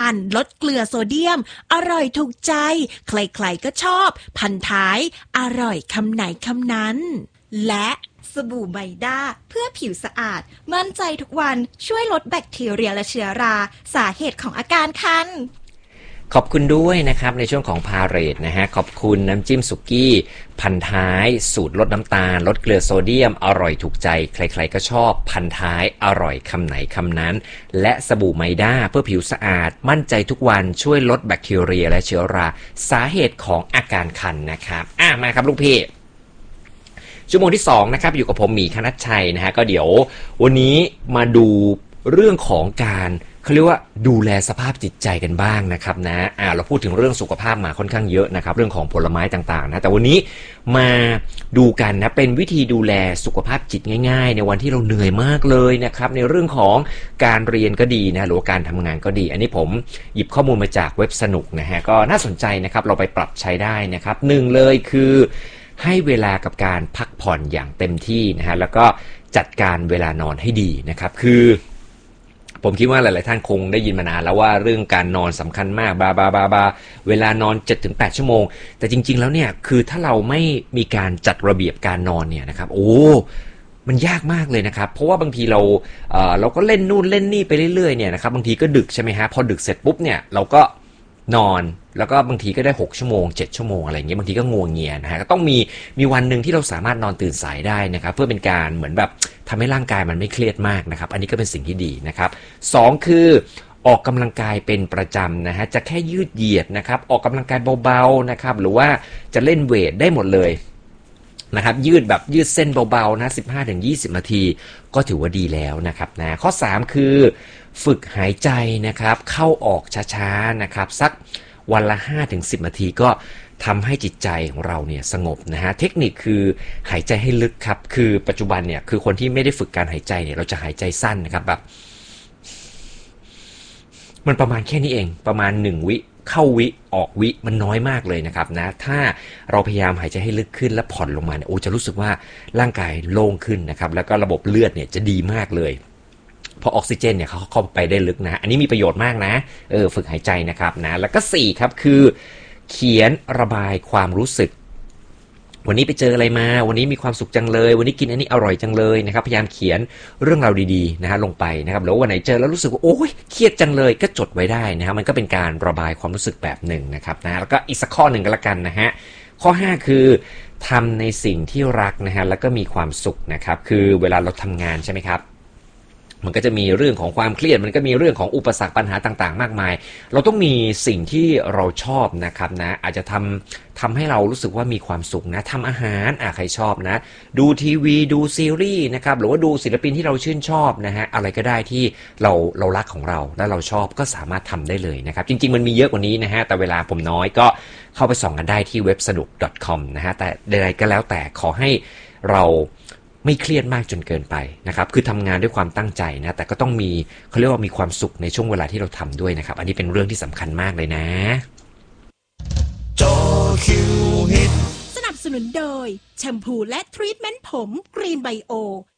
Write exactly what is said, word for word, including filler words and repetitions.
ลลดเกลือโซเดียมอร่อยถูกใจใครๆก็ชอบพันท้ายอร่อยคำไหนคำนั้นและสบู่ไมด้าเพื่อผิวสะอาดมั่นใจทุกวันช่วยลดแบคทีเรียและเชื้อราสาเหตุของอาการคันขอบคุณด้วยนะครับในช่วงของพาเรดนะฮะขอบคุณน้ำจิ้มสุกี้พันท้ายสูตรลดน้ำตาลลดเกลือโซเดียมอร่อยถูกใจใครๆก็ชอบพันท้ายอร่อยคำไหนคำนั้นและสบู่ไมด้าเพื่อผิวสะอาดมั่นใจทุกวันช่วยลดแบคทีเรียและเชื้อราสาเหตุของอาการคันนะครับอ่ะมาครับลูกพี่ชั่วโมงที่สองนะครับอยู่กับผมหมีคณัชชัยนะฮะก็เดี๋ยววันนี้มาดูเรื่องของการเขาเรียกว่าดูแลสภาพจิตใจกันบ้างนะครับนะอ่าเราพูดถึงเรื่องสุขภาพมาค่อนข้างเยอะนะครับเรื่องของผลไม้ต่างๆนะแต่วันนี้มาดูกันนะเป็นวิธีดูแลสุขภาพจิตง่ายๆในวันที่เราเหนื่อยมากเลยนะครับในเรื่องของการเรียนก็ดีนะหรือว่าการทำงานก็ดีอันนี้ผมหยิบข้อมูลมาจากเว็บสนุกนะฮะก็น่าสนใจนะครับเราไปปรับใช้ได้นะครับหนึ่งเลยคือให้เวลากับการพักผ่อนอย่างเต็มที่นะฮะแล้วก็จัดการเวลานอนให้ดีนะครับคือผมคิดว่าหลายๆท่านคงได้ยินมานานแล้วว่าเรื่องการนอนสำคัญมากบาบาบาบาเวลานอน เจ็ดถึงแปด ชั่วโมงแต่จริงๆแล้วเนี่ยคือถ้าเราไม่มีการจัดระเบียบการนอนเนี่ยนะครับโอ้มันยากมากเลยนะครับเพราะว่าบางทีเราเอ่อเราก็เล่นนู่นเล่นนี่ไปเรื่อยๆเนี่ยนะครับบางทีก็ดึกใช่ไหมฮะพอดึกเสร็จปุ๊บเนี่ยเราก็นอนแล้วก็บางทีก็ได้หกชั่วโมงเจ็ดชั่วโมงอะไรอย่างเงี้ยบางทีก็งัวเงียนะฮะก็ต้องมีมีวันนึงที่เราสามารถนอนตื่นสายได้นะครับเพื่อเป็นการเหมือนแบบทำให้ร่างกายมันไม่เครียดมากนะครับอันนี้ก็เป็นสิ่งที่ดีนะครับสองคือออกกำลังกายเป็นประจำนะฮะจะแค่ยืดเหยียดนะครับออกกำลังกายเบาๆนะครับหรือว่าจะเล่นเวทได้หมดเลยนะครับยืดแบบยืดเส้นเบาๆนะ สิบห้าถึงยี่สิบ นาทีก็ถือว่าดีแล้วนะครับนะข้อสามคือฝึกหายใจนะครับเข้าออกช้าๆนะครับสักวันละ ห้าถึงสิบ นาทีก็ทำให้จิตใจของเราเนี่ยสงบนะฮะเทคนิคคือหายใจให้ลึกครับคือปัจจุบันเนี่ยคือคนที่ไม่ได้ฝึกการหายใจเนี่ยเราจะหายใจสั้นนะครับแบบมันประมาณแค่นี้เองประมาณหนึ่งวิเข้าวิออกวิมันน้อยมากเลยนะครับนะถ้าเราพยายามหายใจให้ลึกขึ้นและผ่อนลงมาเนี่ยโอ้จะรู้สึกว่าร่างกายโล่งขึ้นนะครับแล้วก็ระบบเลือดเนี่ยจะดีมากเลยเพราะออกซิเจนเนี่ยเขาเข้าไปได้ลึกนะอันนี้มีประโยชน์มากนะเออฝึกหายใจนะครับนะแล้วก็สี่ครับคือเขียนระบายความรู้สึกวันนี้ไปเจออะไรมาวันนี้มีความสุขจังเลยวันนี้กินอันนี้อร่อยจังเลยนะครับพยายามเขียนเรื่องราวดีๆนะฮะลงไปนะครับแล้ววันไหนเจอแล้วรู้สึกว่าโอ้ยเครียดจังเลยก็จดไว้ได้นะครับมันก็เป็นการระบายความรู้สึกแบบหนึ่งนะครับนะแล้วก็อีกสักข้อหนึ่งก็แล้วกันนะฮะข้อห้าคือทำในสิ่งที่รักนะฮะแล้วก็มีความสุขนะครับคือเวลาเราทำงานใช่ไหมครับมันก็จะมีเรื่องของความเครียดมันก็มีเรื่องของอุปสรรคปัญหาต่างๆมากมายเราต้องมีสิ่งที่เราชอบนะครับนะอาจจะทำทำให้เรารู้สึกว่ามีความสุขนะทำอาหารอ่ะใครชอบนะดูทีวีดูซีรีส์นะครับหรือว่าดูศิลปินที่เราชื่นชอบนะฮะอะไรก็ได้ที่เราเรารักของเราและเราชอบก็สามารถทำได้เลยนะครับจริงๆมันมีเยอะกว่านี้นะฮะแต่เวลาผมน้อยก็เข้าไปส่องกันได้ที่เว็บสนุก .com นะฮะแต่ใดๆก็แล้วแต่ขอให้เราไม่เครียดมากจนเกินไปนะครับคือทำงานด้วยความตั้งใจนะแต่ก็ต้องมีเขาเรียกว่ามีความสุขในช่วงเวลาที่เราทำด้วยนะครับอันนี้เป็นเรื่องที่สำคัญมากเลยนะจอคิวฮิตสนับสนุนโดยแชมพูและทรีทเมนต์ผมกรีนไบโอ